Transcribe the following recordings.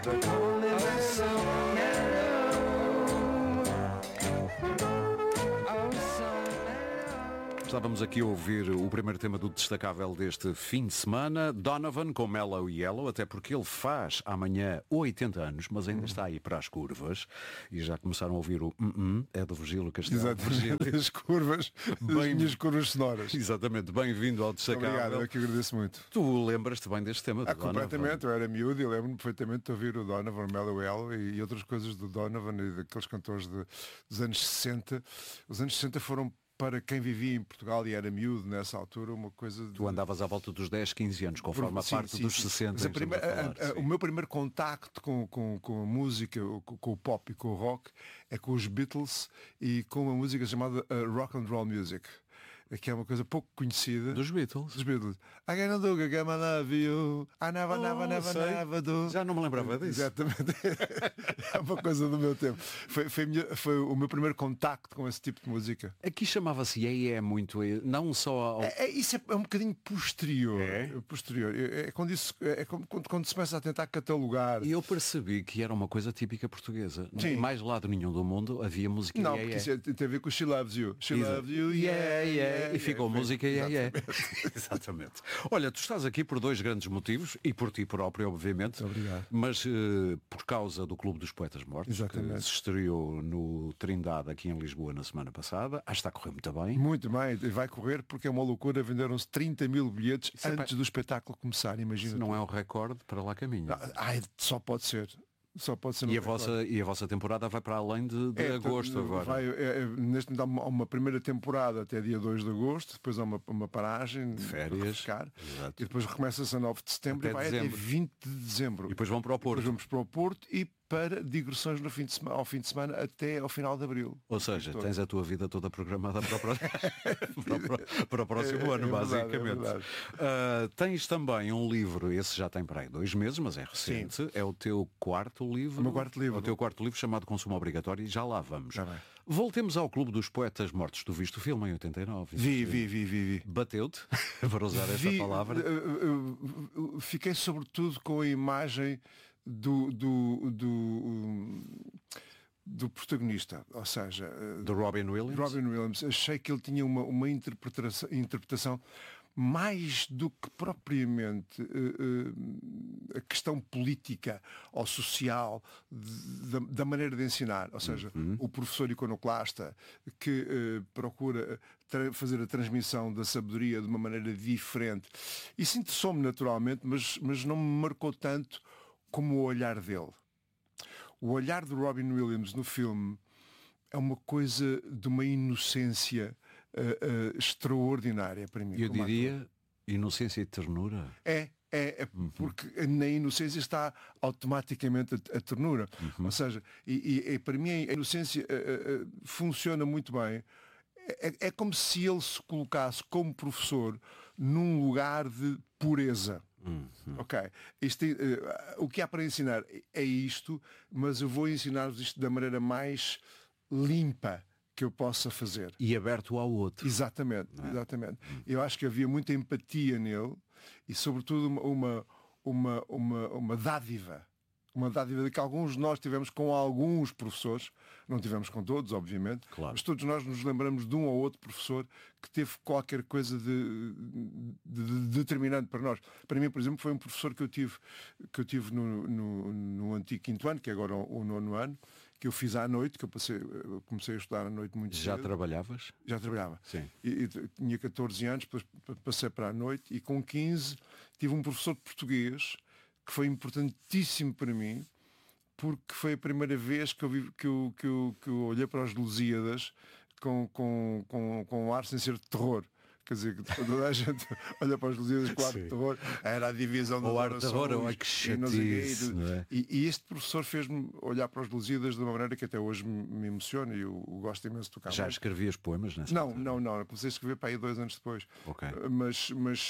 the cold is so mellow. Oh, so mellow. Estávamos aqui a ouvir o primeiro tema do destacável deste fim de semana, Donovan com Mellow Yellow, até porque ele faz amanhã 80 anos, mas ainda está aí para as curvas, e já começaram a ouvir o é do Virgílio Castelo. Exatamente, as curvas, as minhas curvas sonoras. Exatamente, bem-vindo ao destacável. Obrigado, eu que agradeço muito. Tu lembras-te bem deste tema do Completamente, Donovan? eu era miúdo e lembro-me perfeitamente de ouvir o Donovan, Mellow Yellow e outras coisas do Donovan e daqueles cantores dos anos 60. Os anos 60 foram, para quem vivia em Portugal e era miúdo nessa altura, uma coisa de... Tu andavas à volta dos 10, 15 anos, conforme a Sim, parte sim, dos sim. 60. Mas o meu primeiro contacto com a música, com o pop e com o rock, é com os Beatles e com uma música chamada Rock and Roll Music, que é uma coisa pouco conhecida. Dos Beatles. Dos Beatles. I can't do it, I love you. I never, sei. never do. Já não me lembrava disso. Exatamente. É uma coisa do meu tempo. Foi o meu primeiro contacto com esse tipo de música. Aqui chamava-se Yeah, muito, não só ao... Isso é um bocadinho posterior. É? Posterior. Quando se começa a tentar catalogar. E eu percebi que era uma coisa típica portuguesa. Sim. Em mais lado nenhum do mundo havia música Não, yeah, porque yeah. isso tem a ver com She Loves You. She Exato. Loves You, yeah, yeah. E ficou a música Exatamente. Olha, tu estás aqui por dois grandes motivos, e por ti próprio, obviamente. Muito obrigado. Mas por causa do Clube dos Poetas Mortos, Exatamente. que se estreou no Trindade aqui em Lisboa na semana passada. Acho que está a correr muito bem. Muito bem, e vai correr porque é uma loucura. Venderam-se 30 mil bilhetes Isso é antes do espetáculo começar, imagina. Se não é um recorde, para lá caminho. Só pode ser. Só pode ser. E a vossa temporada vai para além de agosto agora. Neste momento há uma primeira temporada até dia 2 de agosto, depois há uma paragem de férias, ficar, exato. e depois recomeça-se a 9 de setembro Até e vai dezembro. até 20 de dezembro. E depois vão para o Porto. Depois vamos para o Porto e para digressões ao fim de semana até ao final de abril. Ou seja, tens a tua vida toda programada para para o próximo ano, basicamente. Verdade. Tens também um livro, esse já tem para aí 2 meses, mas é recente. Sim. É o teu quarto livro. O meu quarto livro. O teu quarto livro chamado Consumo Obrigatório, e já lá vamos. Já vai. Voltemos ao Clube dos Poetas Mortos. Tu viste o filme em 89? Vi. Bateu-te, para usar esta palavra? Fiquei sobretudo com a imagem do protagonista, ou seja, do Robin Williams. Achei que ele tinha uma interpretação mais do que propriamente a questão política ou social da maneira de ensinar, ou seja, o professor iconoclasta que procura fazer a transmissão da sabedoria de uma maneira diferente. Isso interessou-me naturalmente, mas não me marcou tanto como o olhar dele. O olhar de Robin Williams no filme é uma coisa de uma inocência extraordinária para mim. Eu diria inocência e ternura. É porque na inocência está automaticamente a ternura. Ou seja, e para mim a inocência funciona muito bem. É como se ele se colocasse como professor num lugar de pureza. Ok, o que há para ensinar é isto, mas eu vou ensinar-vos isto da maneira mais limpa que eu possa fazer. E aberto ao outro. Exatamente. Eu acho que havia muita empatia nele e sobretudo uma dádiva. Uma dádiva que alguns de nós tivemos com alguns professores, não tivemos com todos, obviamente, claro. Mas todos nós nos lembramos de um ou outro professor que teve qualquer coisa de determinante para nós. Para mim, por exemplo, foi um professor que eu tive no antigo 5º ano, que é agora o 9º ano, que eu fiz à noite, que eu comecei a estudar à noite muito cedo. Já trabalhavas? Já trabalhava. Sim. E tinha 14 anos, depois passei para a noite e com 15 tive um professor de português que foi importantíssimo para mim, porque foi a primeira vez que eu olhei para as Lusíadas com um ar sem ser de terror. Quer dizer, que toda a gente olha para as Lusíadas com ar de terror, era a divisão do ar de terror, ai que chatice, e este professor fez-me olhar para as Lusíadas de uma maneira que até hoje me emociona e eu gosto imenso de tocar. Já escrevias poemas nessa Não, eu comecei a escrever para aí 2 anos depois. Okay. Mas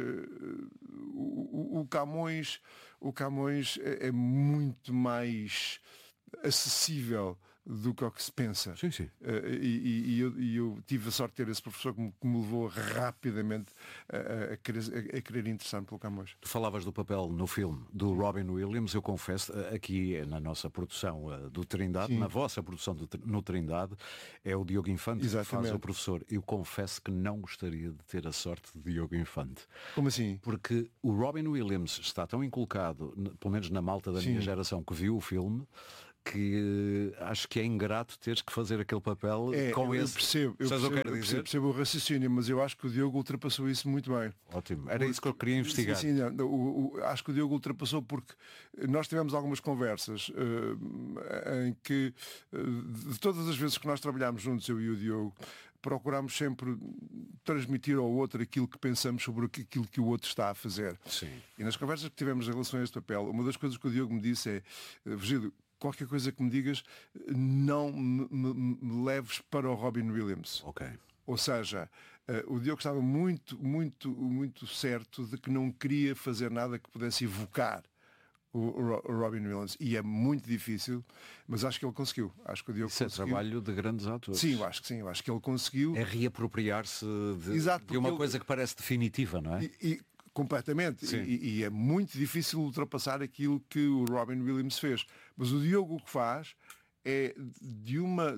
o Camões é muito mais acessível do que ao que se pensa. Sim, sim. E eu tive a sorte de ter esse professor que me levou rapidamente a querer interessar-me pelo Camões. Tu falavas do papel no filme do Robin Williams. Eu confesso, aqui na nossa produção do Trindade, Sim. na vossa produção no Trindade, é o Diogo Infante que faz Exatamente. o professor. Eu confesso que não gostaria de ter a sorte de Diogo Infante. Como assim? Porque o Robin Williams está tão inculcado, pelo menos na malta da minha Sim. geração que viu o filme, que acho que é ingrato teres que fazer aquele papel com eu esse. percebo, Sabes o que eu quero dizer? percebo o raciocínio, mas eu acho que o Diogo ultrapassou isso muito bem. Ótimo. Era isso que eu queria investigar. Sim, acho que o Diogo ultrapassou porque nós tivemos algumas conversas em que, de todas as vezes que nós trabalhámos juntos, eu e o Diogo, procurámos sempre transmitir ao outro aquilo que pensamos sobre aquilo que o outro está a fazer. Sim. E nas conversas que tivemos em relação a este papel, uma das coisas que o Diogo me disse é: Virgílio, qualquer coisa que me digas, não me leves para o Robin Williams. Ok. Ou seja, o Diogo estava muito certo de que não queria fazer nada que pudesse evocar o Robin Williams. E é muito difícil, mas acho que ele conseguiu. Acho que o Diogo Isso é conseguiu. trabalho de grandes atores. Sim, eu acho que sim. Eu acho que ele conseguiu. É reapropriar-se Exato, de uma porque coisa que parece definitiva, não é? Completamente. Sim. E é muito difícil ultrapassar aquilo que o Robin Williams fez. Mas o Diogo o que faz é de uma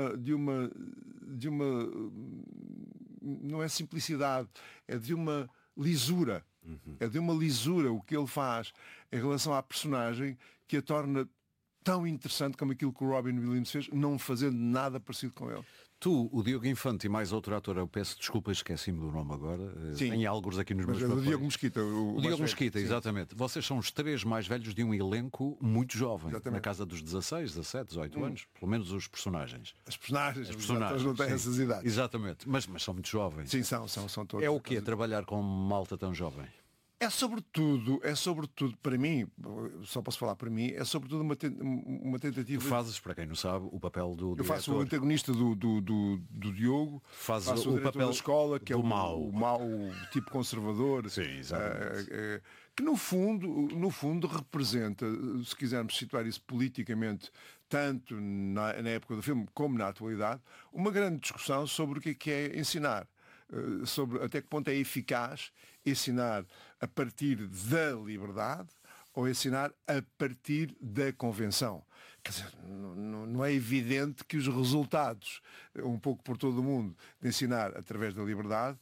não é simplicidade, é de uma lisura. É de uma lisura o que ele faz em relação à personagem que a torna tão interessante como aquilo que o Robin Williams fez, não fazendo nada parecido com ele. Tu, o Diogo Infante e mais outro ator, eu peço desculpa, esqueci-me do nome agora. Sim. Tem alguns aqui nos Mas meus é do papéis. Diogo Mesquita. O mais Diogo velho. Mesquita, Sim. exatamente. Vocês são os três mais velhos de um elenco muito jovem. Exatamente. Na casa dos 16, 17, 18 anos. Pelo menos os personagens. As personagens, Os os atores não têm sim. essas idades. Exatamente. Mas são muito jovens. Sim, são todos. É o que é trabalhar com malta tão jovem? É sobretudo para mim, só posso falar para mim, é sobretudo uma Tu tentativa. fazes, para quem não sabe, o papel do Eu faço o diretor. antagonista do Diogo, Fazes faço o diretor papel da escola, que é do o mau. mau tipo conservador. Sim, exatamente. Que no fundo representa, se quisermos situar isso politicamente, tanto na época do filme como na atualidade, uma grande discussão sobre o que é ensinar. Sobre até que ponto é eficaz ensinar a partir da liberdade ou ensinar a partir da convenção. Quer dizer, não é evidente que os resultados, um pouco por todo o mundo, de ensinar através da liberdade,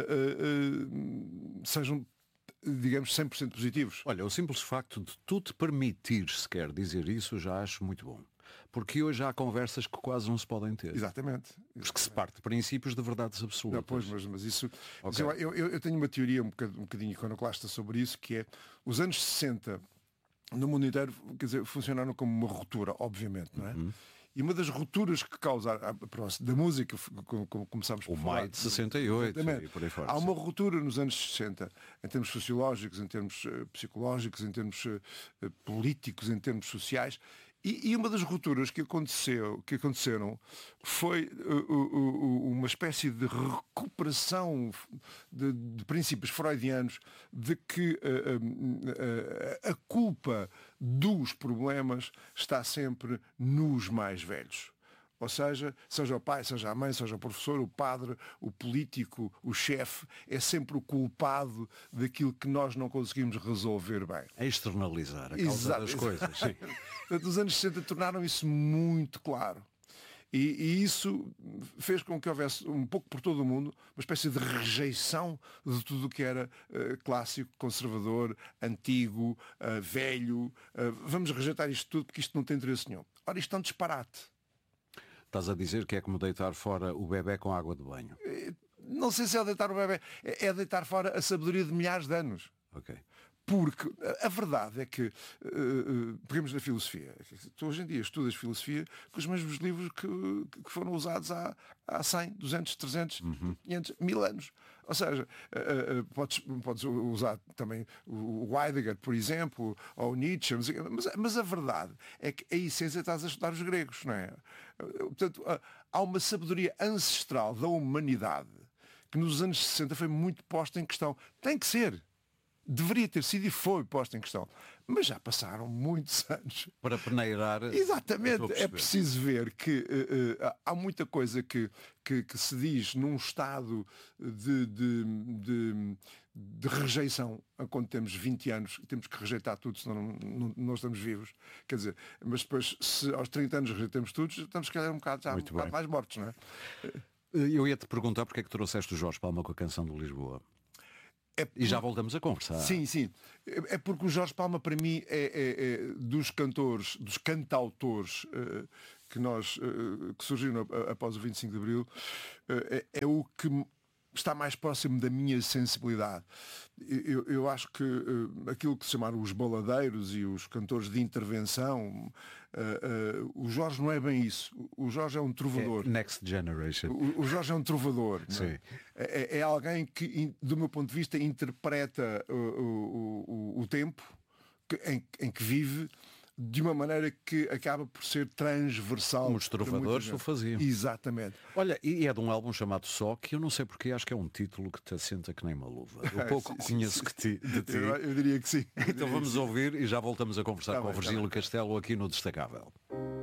sejam, digamos, 100% positivos. Olha, o simples facto de tu te permitires sequer dizer isso, eu já acho muito bom. Porque hoje há conversas que quase não se podem ter. Exatamente. Porque se parte de princípios de verdades absolutas. Não, pois, mas isso. Ok. Mas eu tenho uma teoria um bocadinho iconoclasta sobre isso, que é os anos 60 no mundo inteiro, quer dizer, funcionaram como uma ruptura, obviamente, não é? E uma das rupturas que causa da música, como começámos por O falar. maio de 68 Exatamente. e por aí fora. Há uma ruptura nos anos 60, em termos sociológicos, em termos psicológicos, em termos políticos, em termos sociais. E uma das rupturas que aconteceram foi uma espécie de recuperação de princípios freudianos de que a culpa dos problemas está sempre nos mais velhos. Ou seja o pai, seja a mãe, seja o professor, o padre, o político, o chefe, é sempre o culpado daquilo que nós não conseguimos resolver bem. É externalizar a causa Exato. das coisas. Sim. Portanto, os anos 60 tornaram isso muito claro. E isso fez com que houvesse, um pouco por todo o mundo, uma espécie de rejeição de tudo o que era clássico, conservador, antigo, velho. Vamos rejeitar isto tudo porque isto não tem interesse nenhum. Ora, isto é um disparate. Estás a dizer que é como deitar fora o bebé com água de banho. Não sei se é deitar o bebê, é deitar fora a sabedoria de milhares de anos. Ok. Porque a verdade é que, pegamos na filosofia, tu hoje em dia estudas filosofia com os mesmos livros que foram usados há 100, 200, 300, 500, 1000 anos. Ou seja, podes usar também o Heidegger, por exemplo, ou o Nietzsche, mas a verdade é que a essência estás a estudar os gregos, não é? Portanto, há uma sabedoria ancestral da humanidade que nos anos 60 foi muito posta em questão. Tem que ser. deveria ter sido e foi posta em questão. Mas já passaram muitos anos. Para peneirar. Exatamente. É preciso ver que há muita coisa que se diz num estado de rejeição quando temos 20 anos, temos que rejeitar tudo, senão não estamos vivos. Quer dizer, mas depois, se aos 30 anos rejeitamos tudo, estamos, se calhar, um bocado mais mortos, não é? Eu ia-te perguntar porque é que trouxeste o Jorge Palma com a canção do Lisboa. E já voltamos a conversar. Sim. É porque o Jorge Palma, para mim, é dos cantores, dos cantautores que surgiram após o 25 de Abril, é o que está mais próximo da minha sensibilidade. Eu acho que aquilo que se chamaram os baladeiros e os cantores de intervenção, o Jorge não é bem isso. O Jorge é um trovador. Next Generation. O Jorge é um trovador. Sim. É alguém que, do meu ponto de vista, interpreta o tempo em que vive de uma maneira que acaba por ser transversal. Como os trovadores o faziam. Exatamente. Olha, e é de um álbum chamado Só, que eu não sei porque, acho que é um título que te assenta que nem uma luva. Eu pouco conheço de ti. Eu diria que sim. Então vamos ouvir e já voltamos a conversar com o Virgílio bem. Castelo aqui no Destacável.